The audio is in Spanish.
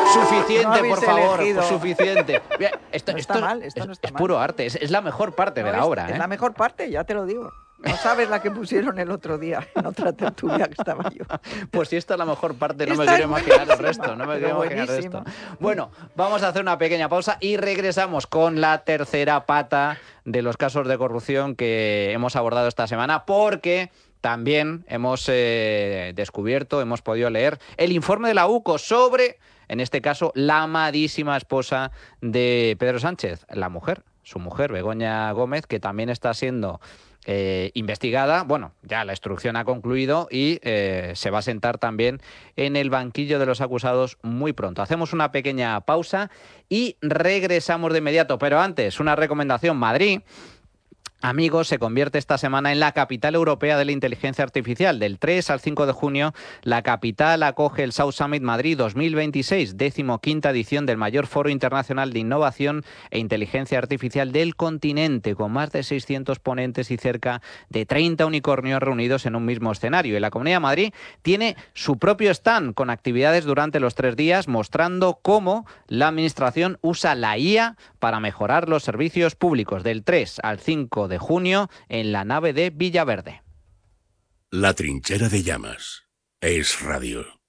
Suficiente, No por habéis favor, elegido. suficiente. Bien, esto, No está mal, esto no está es mal. puro arte, es la mejor parte de No, la obra. es la mejor parte, ya te lo digo. No sabes la que pusieron el otro día en otra tertulia que estaba yo. Pues si esta es la mejor parte, no me Esta quiero es imaginar el buenísima, resto. No me pero quiero imaginar el resto. buenísima. Bueno, vamos a hacer una pequeña pausa y regresamos con la tercera pata de los casos de corrupción que hemos abordado esta semana, porque también hemos descubierto, hemos podido leer el informe de la UCO sobre, en este caso, la amadísima esposa de Pedro Sánchez, la mujer, su mujer, Begoña Gómez, que también está siendo investigada. Bueno, ya la instrucción ha concluido y se va a sentar también en el banquillo de los acusados muy pronto. Hacemos una pequeña pausa y regresamos de inmediato. Pero antes, una recomendación. Madrid, amigos, se convierte esta semana en la capital europea de la inteligencia artificial. Del 3 al 5 de junio, la capital acoge el South Summit Madrid 2026, 15ª edición del mayor foro internacional de innovación e inteligencia artificial del continente, con más de 600 ponentes y cerca de 30 unicornios reunidos en un mismo escenario. Y la Comunidad de Madrid tiene su propio stand con actividades durante los 3 días, mostrando cómo la Administración usa la IA para mejorar los servicios públicos. Del 3 al 5 de junio en la nave de Villaverde. La trinchera de llamas. Es radio.